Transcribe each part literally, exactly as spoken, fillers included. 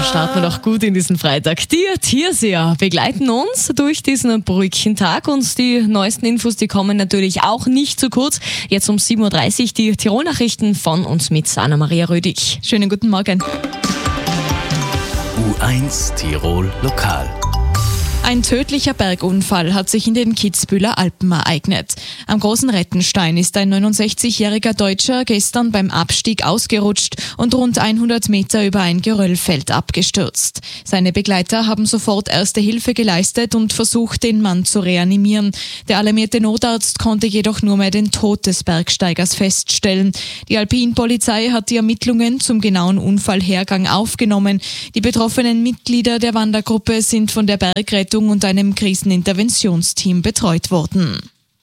starten wir doch gut in diesen Freitag. Die Tierseher begleiten uns durch diesen Brückentag und die neuesten Infos, die kommen natürlich auch nicht zu kurz. Jetzt um sieben Uhr dreißig die Tirol-Nachrichten von und mit Anna-Maria Rödig. Schönen guten Morgen. U eins Tirol Lokal. Ein tödlicher Bergunfall hat sich in den Kitzbüheler Alpen ereignet. Am Großen Rettenstein ist ein neunundsechzigjähriger Deutscher gestern beim Abstieg ausgerutscht und rund hundert Meter über ein Geröllfeld abgestürzt. Seine Begleiter haben sofort erste Hilfe geleistet und versucht, den Mann zu reanimieren. Der alarmierte Notarzt konnte jedoch nur mehr den Tod des Bergsteigers feststellen. Die Alpinpolizei hat die Ermittlungen zum genauen Unfallhergang aufgenommen. Die betroffenen Mitglieder der Wandergruppe sind von der Bergrettung und einem Kriseninterventionsteam betreut worden.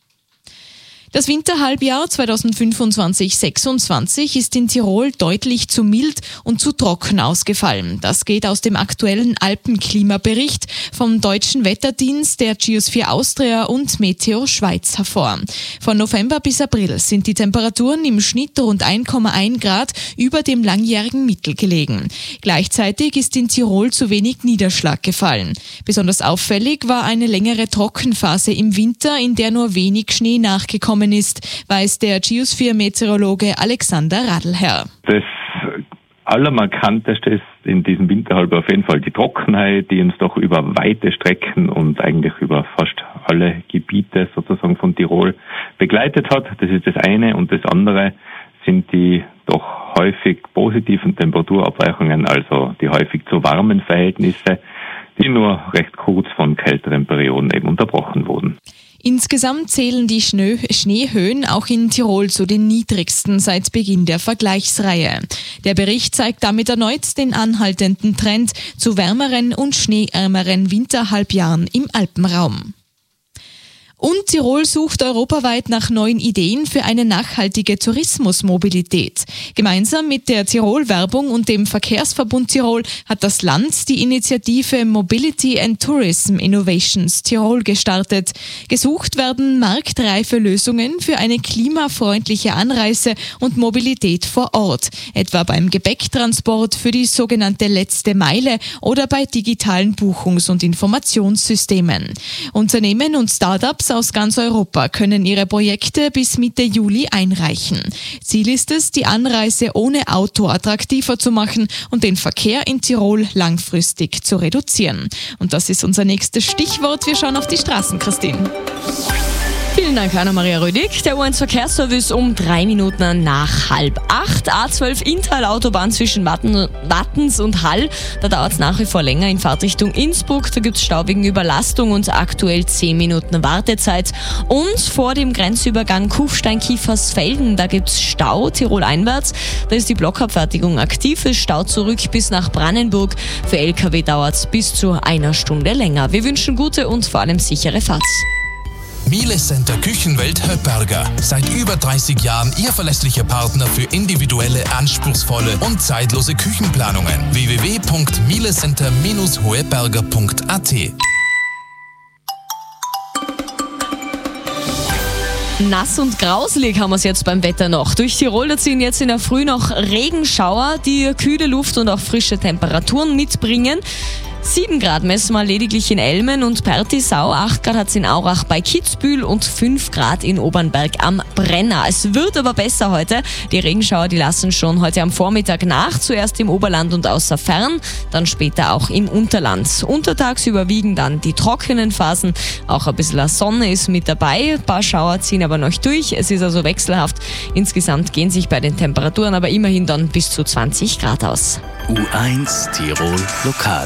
Das Winterhalbjahr zweitausendfünfundzwanzig sechsundzwanzig ist in Tirol deutlich zu mild und zu trocken ausgefallen. Das geht aus dem aktuellen Alpenklimabericht vom Deutschen Wetterdienst, der Geosphere Austria und Meteo Schweiz hervor. Von November bis April sind die Temperaturen im Schnitt rund eins Komma eins Grad über dem langjährigen Mittel gelegen. Gleichzeitig ist in Tirol zu wenig Niederschlag gefallen. Besonders auffällig war eine längere Trockenphase im Winter, in der nur wenig Schnee nachgekommen ist, weiß der Geosphere-Meteorologe Alexander Radlherr. Das Allermarkanteste ist in diesem Winterhalbjahr auf jeden Fall die Trockenheit, die uns doch über weite Strecken und eigentlich über fast alle Gebiete sozusagen von Tirol begleitet hat. Das ist das eine. Und das andere sind die doch häufig positiven Temperaturabweichungen, also die häufig zu warmen Verhältnisse, die nur recht kurz von kälteren Perioden eben unterbrochen wurden. Insgesamt zählen die Schnee- Schneehöhen auch in Tirol zu den niedrigsten seit Beginn der Vergleichsreihe. Der Bericht zeigt damit erneut den anhaltenden Trend zu wärmeren und schneeärmeren Winterhalbjahren im Alpenraum. Und Tirol sucht europaweit nach neuen Ideen für eine nachhaltige Tourismusmobilität. Gemeinsam mit der Tirol-Werbung und dem Verkehrsverbund Tirol hat das Land die Initiative Mobility and Tourism Innovations Tirol gestartet. Gesucht werden marktreife Lösungen für eine klimafreundliche Anreise und Mobilität vor Ort, etwa beim Gepäcktransport für die sogenannte letzte Meile oder bei digitalen Buchungs- und Informationssystemen. Unternehmen und Startups aus ganz Europa können ihre Projekte bis Mitte Juli einreichen. Ziel ist es, die Anreise ohne Auto attraktiver zu machen und den Verkehr in Tirol langfristig zu reduzieren. Und das ist unser nächstes Stichwort. Wir schauen auf die Straßen, Christine. Vielen Dank, Anna-Maria Rödig. Der U eins Verkehrsservice um drei Minuten nach halb acht. A zwölf Inntal-Autobahn zwischen Watten, Wattens und Hall. Da dauert es nach wie vor länger in Fahrtrichtung Innsbruck. Da gibt es Stau wegen Überlastung und aktuell zehn Minuten Wartezeit. Und vor dem Grenzübergang Kufstein-Kiefersfelden, da gibt es Stau Tirol einwärts. Da ist die Blockabfertigung aktiv. Es Stau zurück bis nach Brandenburg. Für L K W dauert es bis zu einer Stunde länger. Wir wünschen gute und vor allem sichere Fahrt. Miele Center Küchenwelt Höpperger. Seit über dreißig Jahren Ihr verlässlicher Partner für individuelle, anspruchsvolle und zeitlose Küchenplanungen. w w w punkt mielecenter Bindestrich hoeberger punkt a t. Nass und grauselig haben wir es jetzt beim Wetter noch. Durch Tirol da ziehen jetzt in der Früh noch Regenschauer, die kühle Luft und auch frische Temperaturen mitbringen. sieben Grad messen wir lediglich in Elmen und Pertisau, acht Grad hat es in Aurach bei Kitzbühel und fünf Grad in Obernberg am Brenner. Es wird aber besser heute. Die Regenschauer, die lassen schon heute am Vormittag nach, zuerst im Oberland und außer Fern, dann später auch im Unterland. Untertags überwiegen dann die trockenen Phasen, auch ein bisschen Sonne ist mit dabei, ein paar Schauer ziehen aber noch durch, es ist also wechselhaft. Insgesamt gehen sich bei den Temperaturen aber immerhin dann bis zu zwanzig Grad aus. U eins Tirol Lokal.